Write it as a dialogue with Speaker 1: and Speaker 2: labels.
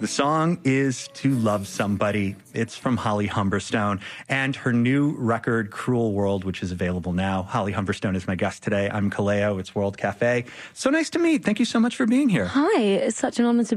Speaker 1: The song is To Love Somebody. It's from Holly Humberstone and her new record, Cruel World, which is available now. Holly Humberstone is my guest today. I'm Kaleo. It's World Cafe. So nice to meet. Thank you so much for being here.
Speaker 2: Hi. It's such an honor to